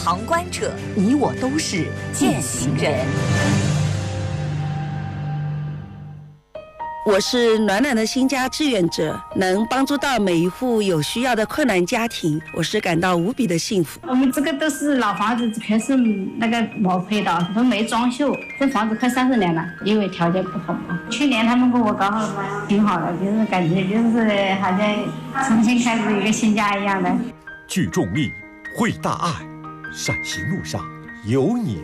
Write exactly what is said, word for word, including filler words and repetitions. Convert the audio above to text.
旁观者，你我都是践行人。 我是暖暖的新家志愿者，能帮助到每一户有需要的困难家庭，我是感到无比的幸福。 我们这个都是老房子，全是那个毛坯的，都没装修，这房子快三十年了，因为条件不好嘛。去年他们给我搞好了，挺好的，就是感觉就是好像重新开始一个新家一样的。 聚众力，会大爱，善行路上有你。